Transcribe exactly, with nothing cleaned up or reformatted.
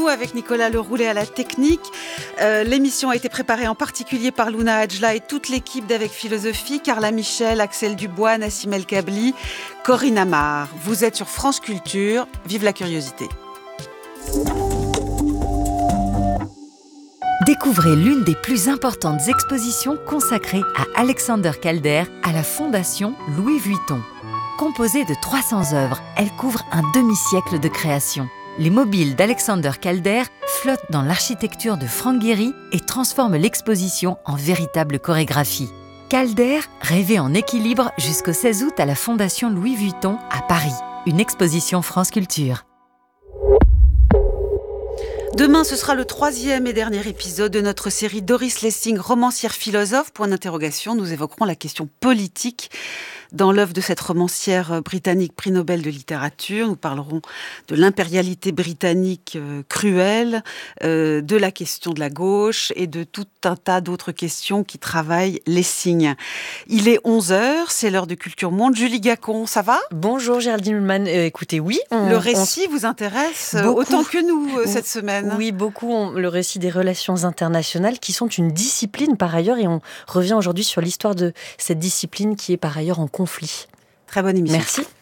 nous avec Nicolas Leroulet à la technique. Euh, l'émission a été préparée en particulier par Luna Adjla et toute l'équipe d'Avec Philosophie, Carla Michel, Axel Dubois, Nassim El Kabli, Corinne Amar. Vous êtes sur France Culture, vive la curiosité. Découvrez l'une des plus importantes expositions consacrées à Alexander Calder à la Fondation Louis Vuitton. Composée de trois cents œuvres, elle couvre un demi-siècle de création. Les mobiles d'Alexander Calder flottent dans l'architecture de Frank Gehry et transforment l'exposition en véritable chorégraphie. Calder rêvait en équilibre jusqu'au seize août à la Fondation Louis Vuitton à Paris. Une exposition France Culture. Demain, ce sera le troisième et dernier épisode de notre série Doris Lessing, romancière philosophe. Point d'interrogation, nous évoquerons la question politique dans l'œuvre de cette romancière britannique prix Nobel de littérature. Nous parlerons de l'impérialité britannique euh, cruelle, euh, de la question de la gauche et de tout un tas d'autres questions qui travaillent Lessing. Il est onze heures, c'est l'heure de Culture Monde. Julie Gacon, ça va ? Bonjour Géraldine Ullmann, euh, écoutez, oui. On, le récit on... vous intéresse beaucoup. Autant que nous euh, cette semaine. Oui, beaucoup. On, le récit des relations internationales qui sont une discipline par ailleurs, et on revient aujourd'hui sur l'histoire de cette discipline qui est par ailleurs en conflit. Très bonne émission. Merci.